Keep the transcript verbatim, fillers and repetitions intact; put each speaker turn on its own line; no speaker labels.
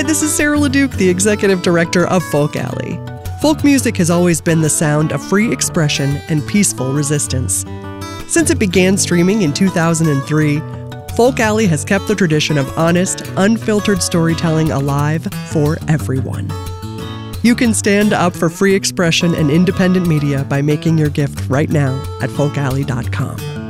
Hi, this is Sarah LeDuc, the Executive Director of Folk Alley. Folk music has always been the sound of free expression and peaceful resistance. Since it began streaming in two thousand three, Folk Alley has kept the tradition of honest, unfiltered storytelling alive for everyone. You can stand up for free expression and independent media by making your gift right now at folk alley dot com.